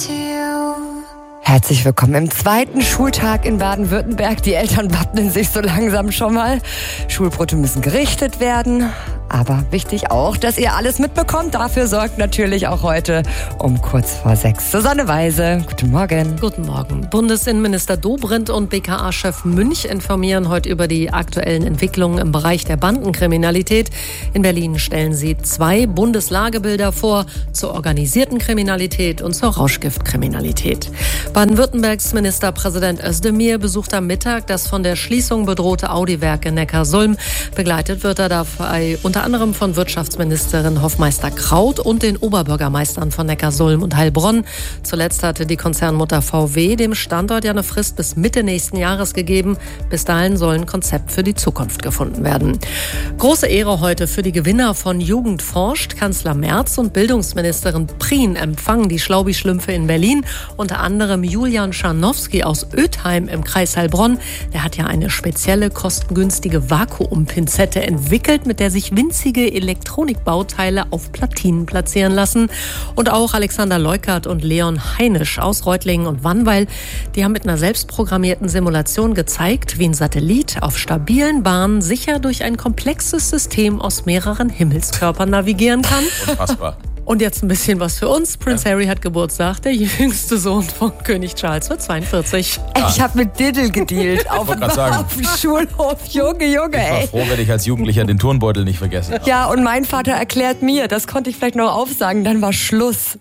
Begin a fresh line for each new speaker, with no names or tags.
Herzlich willkommen im zweiten Schultag in Baden-Württemberg. Die Eltern wappnen sich so langsam schon mal. Schulbrote müssen gerichtet werden. Aber wichtig auch, dass ihr alles mitbekommt. Dafür sorgt natürlich auch heute um kurz vor 6 Susanne Weise. Guten Morgen.
Guten Morgen. Bundesinnenminister Dobrindt und BKA-Chef Münch informieren heute über die aktuellen Entwicklungen im Bereich der Bandenkriminalität. In Berlin stellen sie 2 Bundeslagebilder vor zur organisierten Kriminalität und zur Rauschgiftkriminalität. Baden-Württembergs Ministerpräsident Özdemir besucht am Mittag das von der Schließung bedrohte Audi-Werk in Neckarsulm. Begleitet wird er dabei unter anderem von Wirtschaftsministerin Hofmeister-Kraut und den Oberbürgermeistern von Neckarsulm und Heilbronn. Zuletzt hatte die Konzernmutter VW dem Standort ja eine Frist bis Mitte nächsten Jahres gegeben. Bis dahin soll ein Konzept für die Zukunft gefunden werden. Große Ehre heute für die Gewinner von Jugend forscht. Kanzler Merz und Bildungsministerin Prien empfangen die Schlaubi-Schlümpfe in Berlin. Unter anderem Julian Scharnowski aus Ötheim im Kreis Heilbronn. Der hat ja eine spezielle, kostengünstige Vakuumpinzette entwickelt, mit der sich winzige Elektronikbauteile auf Platinen platzieren lassen. Und auch Alexander Leukert und Leon Heinisch aus Reutlingen und Wannweil, die haben mit einer selbstprogrammierten Simulation gezeigt, wie ein Satellit auf stabilen Bahnen sicher durch ein komplexes System aus mehreren Himmelskörpern navigieren kann.
Unfassbar.
Und jetzt ein bisschen was für uns. Prince Harry hat Geburtstag, der jüngste Sohn von König Charles wird 42.
Ich habe mit Diddle gedealt auf dem Schulhof. Junge,
Ich war froh, wenn ich als Jugendlicher den Turnbeutel nicht vergessen habe.
Ja, und mein Vater erklärt mir, das konnte ich vielleicht noch aufsagen, dann war Schluss.